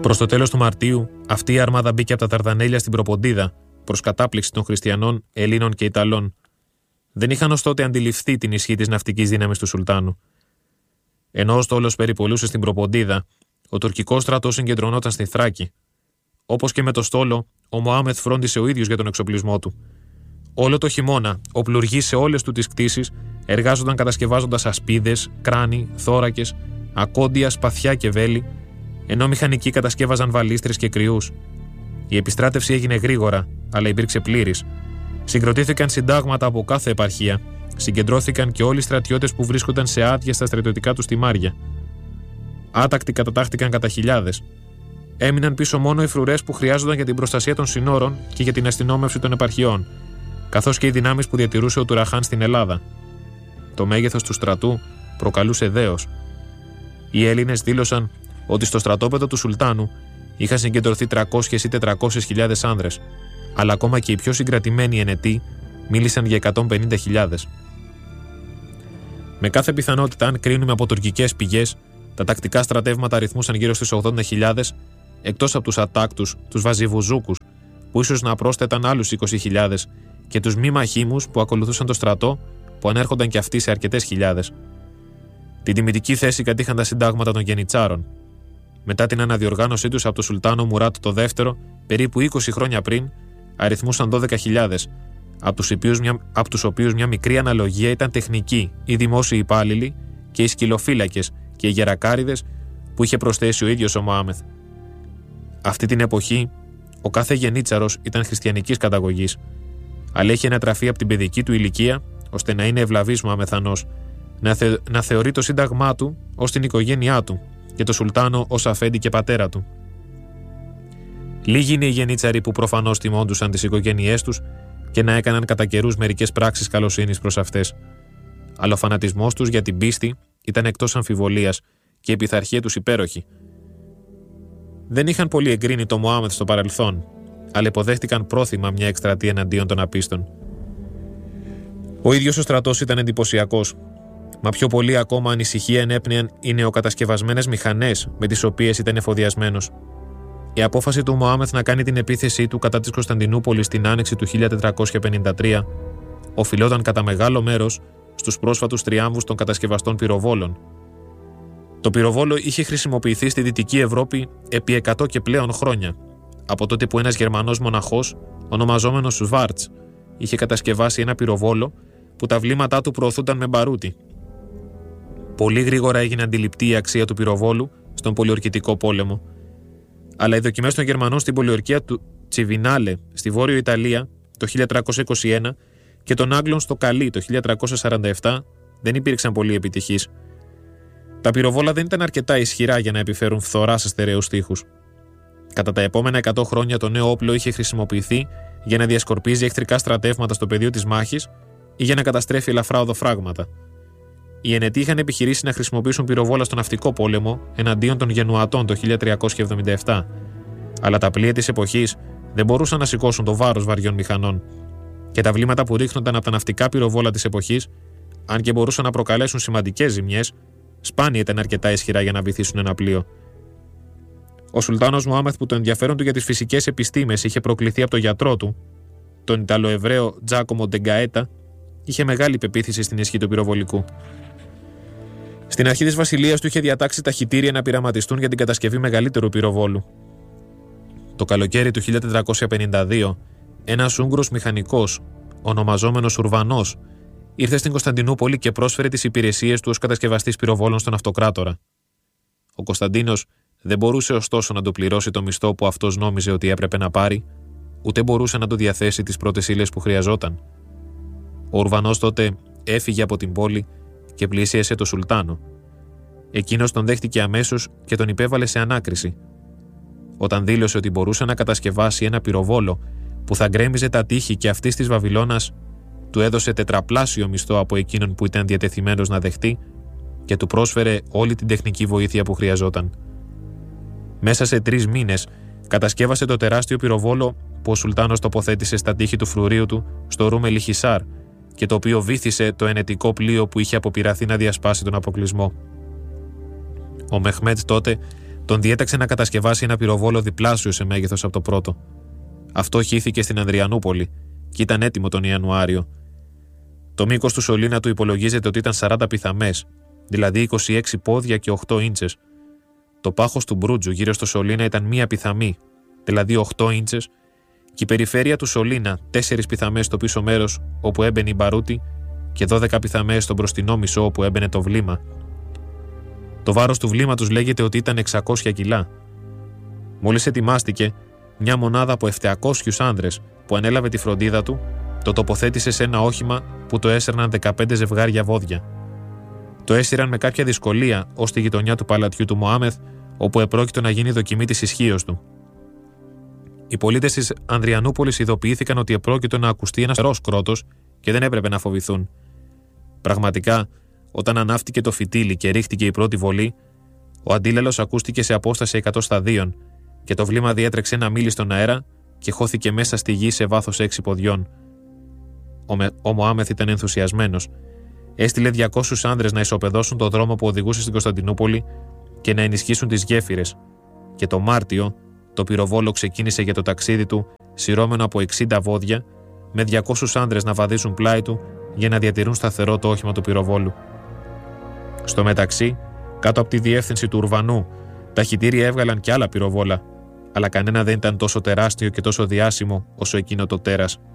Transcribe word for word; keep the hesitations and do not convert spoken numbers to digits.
Προς το τέλος του Μαρτίου, αυτή η αρμάδα μπήκε από τα Ταρδανέλια στην Προποντίδα, προς κατάπληξη των χριστιανών, Ελλήνων και Ιταλών. Δεν είχαν ως τότε αντιληφθεί την ισχύ της ναυτικής δύναμης του Σουλτάνου. Ενώ ο στόλος περιπολούσε στην Προποντίδα, ο τουρκικός στρατός συγκεντρωνόταν στη Θράκη. Όπως και με το στόλο, ο Μωάμεθ φρόντισε ο ίδιος για τον εξοπλισμό του. Όλο το χειμώνα, ο πλουργής σε όλες του τις κτήσεις εργάζονταν κατασκευάζοντας ασπίδες, κράνη, θώρακες, ακόντια, σπαθιά και βέλη, ενώ μηχανικοί κατασκεύαζαν βαλίστρες και κρυούς. Η επιστράτευση έγινε γρήγορα, αλλά υπήρξε πλήρης. Συγκροτήθηκαν συντάγματα από κάθε επαρχία, συγκεντρώθηκαν και όλοι οι στρατιώτες που βρίσκονταν σε άδεια στα στρατιωτικά τους τιμάρια. Άτακτοι κατατάχθηκαν κατά χιλιάδες. Έμειναν πίσω μόνο οι φρουρές που χρειάζονταν για την προστασία των συνόρων και για την αστυνόμευση των επαρχιών, καθώς και οι δυνάμεις που διατηρούσε ο Τουραχάν στην Ελλάδα. Το μέγεθος του στρατού προκαλούσε δέος. Οι Έλληνες δήλωσαν ότι στο στρατόπεδο του Σουλτάνου είχαν συγκεντρωθεί τριακόσιες ή τετρακόσιες χιλιάδες άνδρες, αλλά ακόμα και οι πιο συγκρατημένοι ενετοί μίλησαν για εκατόν πενήντα χιλιάδες. Με κάθε πιθανότητα, αν κρίνουμε από τουρκικές πηγές, τα τακτικά στρατεύματα αριθμούσαν γύρω στις ογδόντα χιλιάδες, εκτός από τους ατάκτους, τους βαζιβουζούκους, που ίσως να πρόσθεταν άλλους είκοσι χιλιάδες, και τους μη μαχήμους που ακολουθούσαν το στρατό, που ανέρχονταν και αυτοί σε αρκετές χιλιάδες. Την τιμητική θέση κατήχαν τα συντάγματα των Γενιτσάρων. Μετά την αναδιοργάνωσή τους από τον Σουλτάνο Μουράτ το δεύτερο, περίπου είκοσι χρόνια πριν, αριθμούσαν δώδεκα χιλιάδες, από τους οποίους μια, από τους οποίους μια μικρή αναλογία ήταν τεχνικοί, οι δημόσιοι υπάλληλοι και οι σκυλοφύλακες και οι γερακάριδες που είχε προσθέσει ο ίδιος ο Μωάμεθ. Αυτή την εποχή, ο κάθε Γενίτσαρος ήταν χριστιανικής καταγωγής, αλλά είχε ανατραφεί από την παιδική του ηλικία ώστε να είναι ευλαβής Μωαμεθανός, να, θε, να θεωρεί το σύνταγμά του ως την οικογένειά του και το Σουλτάνο ως αφέντη και πατέρα του. Λίγοι είναι οι Γενίτσαροι που προφανώς τιμώντουσαν τις οικογένειές τους και να έκαναν κατά καιρούς μερικές πράξεις καλοσύνης προς αυτές. Αλλά ο φανατισμός τους για την πίστη ήταν εκτός αμφιβολίας και η πειθαρχία τους υπέροχη. Δεν είχαν πολύ εγκρίνει το Μωάμεθ στο παρελθόν, αλλά υποδέχτηκαν πρόθυμα μια εκστρατεία εναντίον των απίστων. Ο ίδιος ο στρατός ήταν εντυπωσιακός, μα πιο πολύ ακόμα ανησυχία ενέπνεαν οι νεοκατασκευασμένες μηχανές με τις οποίες ήταν εφοδιασμένος. Η απόφαση του Μωάμεθ να κάνει την επίθεσή του κατά της Κωνσταντινούπολης την άνοιξη του χίλια τετρακόσια πενήντα τρία οφειλόταν κατά μεγάλο μέρος στους πρόσφατους τριάμβους των κατασκευαστών πυροβόλων. Το πυροβόλο είχε χρησιμοποιηθεί στη Δυτική Ευρώπη επί εκατό και πλέον χρόνια, από τότε που ένας Γερμανός μοναχός, ονομαζόμενος Σβάρτς, είχε κατασκευάσει ένα πυροβόλο που τα βλήματά του προωθούνταν με μπαρούτι. Πολύ γρήγορα έγινε αντιληπτή η αξία του πυροβόλου στον πολιορκητικό πόλεμο. Αλλά οι δοκιμές των Γερμανών στην πολιορκία του Τσιβινάλε στη Βόρειο Ιταλία το χίλια τριακόσια είκοσι ένα και των Άγγλων στο Καλί το χίλια τριακόσια σαράντα επτά δεν υπήρξαν πολύ επιτυχείς. Τα πυροβόλα δεν ήταν αρκετά ισχυρά για να επιφέρουν φθορά σε στερεούς τοίχους. Κατά τα επόμενα εκατό χρόνια το νέο όπλο είχε χρησιμοποιηθεί για να διασκορπίζει εχθρικά στρατεύματα στο πεδίο της μάχης ή για να καταστρέφει ελαφρά οδοφράγματα. Οι Ενετοί είχαν επιχειρήσει να χρησιμοποιήσουν πυροβόλα στον ναυτικό πόλεμο εναντίον των Γενουατών το χίλια τριακόσια εβδομήντα επτά, αλλά τα πλοία της εποχής δεν μπορούσαν να σηκώσουν το βάρος βαριών μηχανών, και τα βλήματα που ρίχνονταν από τα ναυτικά πυροβόλα της εποχής, αν και μπορούσαν να προκαλέσουν σημαντικές ζημιές, σπάνια ήταν αρκετά ισχυρά για να βυθίσουν ένα πλοίο. Ο Σουλτάνος Μωάμεθ, που το ενδιαφέρον του για τις φυσικές επιστήμες είχε προκληθεί από τον γιατρό του, τον Ιταλοεβραίο Τζάκομο Ντεγκαέτα, είχε μεγάλη πεποίθηση στην ισχύ του πυροβολικού. Στην αρχή της βασιλείας του είχε διατάξει ταχυτήρια να πειραματιστούν για την κατασκευή μεγαλύτερου πυροβόλου. Το καλοκαίρι του χίλια τετρακόσια πενήντα δύο, ένας Ούγγρος μηχανικός, ονομαζόμενος Ουρβανός, ήρθε στην Κωνσταντινούπολη και πρόσφερε τις υπηρεσίες του ως κατασκευαστής πυροβόλων στον Αυτοκράτορα. Ο Κωνσταντίνος δεν μπορούσε ωστόσο να του πληρώσει το μισθό που αυτός νόμιζε ότι έπρεπε να πάρει, ούτε μπορούσε να του διαθέσει τις πρώτες ύλες που χρειαζόταν. Ο Ουρβανός τότε έφυγε από την πόλη και πλησίασε το Σουλτάνο. Εκείνος τον δέχτηκε αμέσως και τον υπέβαλε σε ανάκριση. Όταν δήλωσε ότι μπορούσε να κατασκευάσει ένα πυροβόλο που θα γκρέμιζε τα τείχη και αυτής της Βαβυλώνας, του έδωσε τετραπλάσιο μισθό από εκείνον που ήταν διατεθειμένος να δεχτεί και του πρόσφερε όλη την τεχνική βοήθεια που χρειαζόταν. Μέσα σε τρεις μήνες κατασκεύασε το τεράστιο πυροβόλο που ο Σουλτάνος τοποθέτησε στα τείχη του φρουρίου του στο Ρούμελι Χισάρ και το οποίο βύθισε το ενετικό πλοίο που είχε αποπειραθεί να διασπάσει τον αποκλεισμό. Ο Μεχμέτ τότε τον διέταξε να κατασκευάσει ένα πυροβόλο διπλάσιο σε μέγεθος από το πρώτο. Αυτό χύθηκε στην Ανδριανούπολη και ήταν έτοιμο τον Ιανουάριο. Το μήκος του σωλήνα του υπολογίζεται ότι ήταν σαράντα πιθαμές, δηλαδή είκοσι έξι πόδια και οκτώ ίντσες. Το πάχος του μπρούτζου γύρω στο σωλήνα ήταν μία πιθαμή, δηλαδή οκτώ ίντσες, και η περιφέρεια του σωλήνα τέσσερις πιθαμές στο πίσω μέρος όπου έμπαινε η μπαρούτη και δώδεκα πιθαμές στο μπροστινό μισό όπου έμπαινε το βλήμα. Το βάρος του βλήματος λέγεται ότι ήταν εξακόσια κιλά. Μόλις ετοιμάστηκε, μια μονάδα από επτακόσιους άνδρες που ανέλαβε τη φροντίδα του, το τοποθέτησε σε ένα όχημα που το έσερναν δεκαπέντε ζευγάρια βόδια. Το έσυραν με κάποια δυσκολία ως τη γειτονιά του παλατιού του Μωάμεθ, όπου επρόκειτο να γίνει δοκιμή της ισχύως του. Οι πολίτες της Ανδριανούπολης ειδοποιήθηκαν ότι επρόκειτο να ακουστεί ένας φερός κρότος και δεν έπρεπε να φοβηθούν. Πραγματικά, όταν ανάφτηκε το φυτίλι και ρίχτηκε η πρώτη βολή, ο αντίλαλος ακούστηκε σε απόσταση εκατό σταδίων και το βλήμα διέτρεξε ένα μίλι στον αέρα και χώθηκε μέσα στη γη σε βάθος έξι ποδιών. Ο, Με... ο Μωάμεθ ήταν ενθουσιασμένος. Έστειλε διακόσιους άνδρες να ισοπεδώσουν το δρόμο που οδηγούσε στην Κωνσταντινούπολη και να ενισχύσουν τις γέφυρες. Και το Μάρτιο, το πυροβόλο ξεκίνησε για το ταξίδι του, σειρώμενο από εξήντα βόδια, με διακόσιους άνδρες να βαδίσουν πλάι του για να διατηρούν σταθερό το όχημα του πυροβόλου. Στο μεταξύ, κάτω από τη διεύθυνση του Ουρβανού, τα χιτήρια έβγαλαν και άλλα πυροβόλα, αλλά κανένα δεν ήταν τόσο τεράστιο και τόσο διάσημο όσο εκείνο το τέρας.